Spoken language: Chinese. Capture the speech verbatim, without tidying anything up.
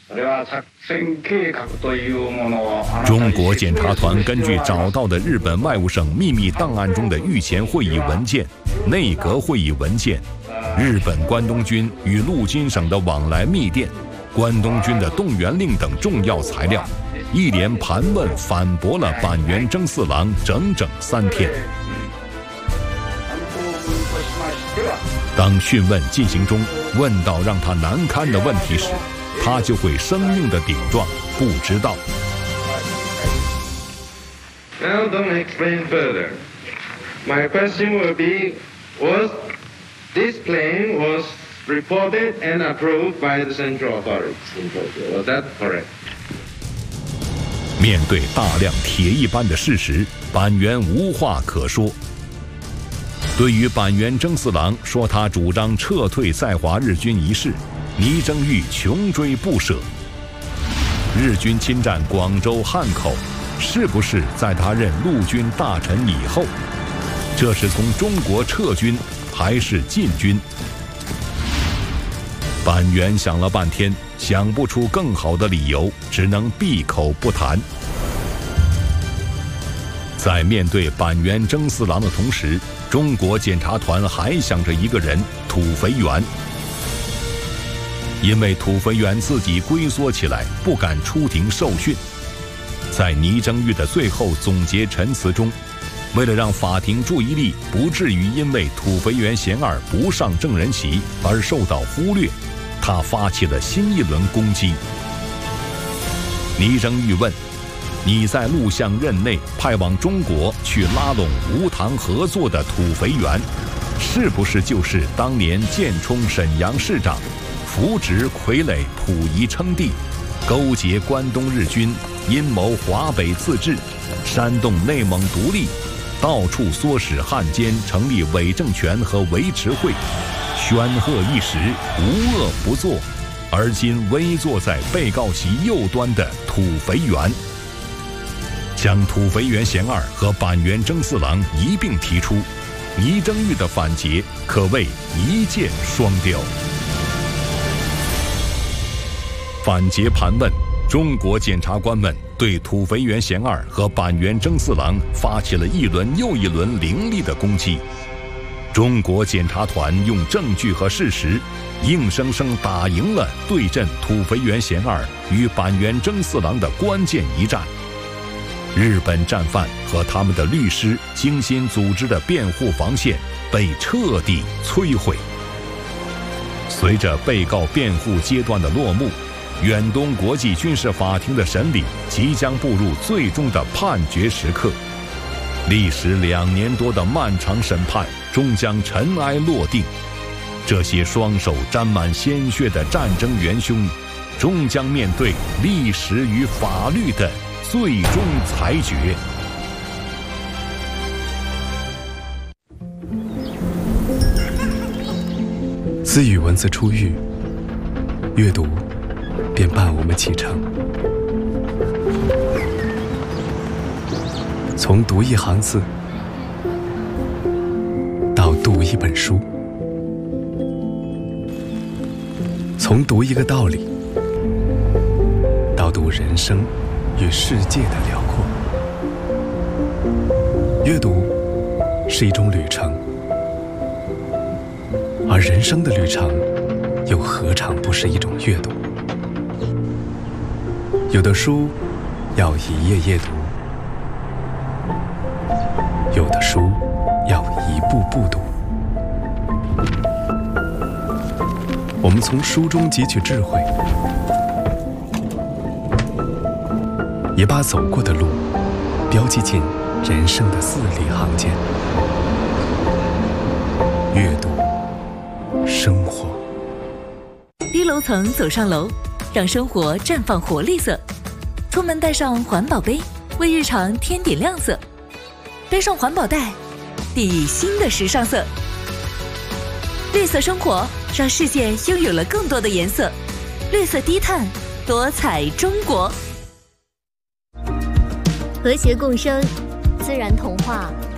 中国检察团根据找到的日本外务省秘密档案中的御前会议文件、内阁会议文件、日本关东军与陆军省的往来密电、关东军的动员令等重要材料，一连盘问反驳了板垣征四郎整整三天。当讯问进行中，问到让他难堪的问题时，他就会生硬地顶撞不知道。 Now don't explain further. My question will be, was this claim was reported and approved by the central authorities in Tokyo? Was that correct? 面对大量铁一般的事实，板垣无话可说。对于板垣征四郎说他主张撤退在华日军一事，倪正玉穷追不舍。日军侵占广州汉口，是不是在他任陆军大臣以后？这是从中国撤军还是进军？板垣想了半天，想不出更好的理由，只能闭口不谈。在面对板垣征四郎的同时，中国检察团还想着一个人土肥原。因为土肥原自己龟缩起来，不敢出庭受讯。在倪正玉的最后总结陈词中，为了让法庭注意力不至于因为土肥原贤二不上证人席而受到忽略，他发起了新一轮攻击。倪正玉问：你在陆相任内派往中国去拉拢吴唐合作的土肥原，是不是就是当年建冲沈阳市长，扶植傀儡溥仪称帝，勾结关东日军，阴谋华北自治，煽动内蒙独立，到处唆使汉奸成立伪政权和维持会，煊赫一时，无恶不作，而今危坐在被告席右端的土肥原？将土肥原贤二和板垣征四郎一并提出，倪正玉的反诘可谓一箭双雕。反诘盘问，中国检察官们对土肥原贤二和板垣征四郎发起了一轮又一轮凌厉的攻击。中国检察团用证据和事实，硬生生打赢了对阵土肥原贤二与板垣征四郎的关键一战。日本战犯和他们的律师精心组织的辩护防线被彻底摧毁。随着被告辩护阶段的落幕，远东国际军事法庭的审理即将步入最终的判决时刻。历时两年多的漫长审判终将尘埃落定，这些双手沾满鲜血的战争元凶，终将面对历史与法律的最终裁决。 自与文字初遇，阅读便伴我们启程。从读一行字，到读一本书；从读一个道理，到读人生与世界的辽阔。阅读是一种旅程，而人生的旅程又何尝不是一种阅读？有的书要一页页读，有的书要一步步读。我们从书中汲取智慧，也把走过的路标记进人生的字里行间。阅读，生活。 低楼层走上楼，让生活绽放活力色。出门带上环保杯，为日常添点亮色。背上环保袋，定义新的时尚色。绿色生活，让世界拥有了更多的颜色。绿色低碳，多彩中国。 和谐共生，自然童话。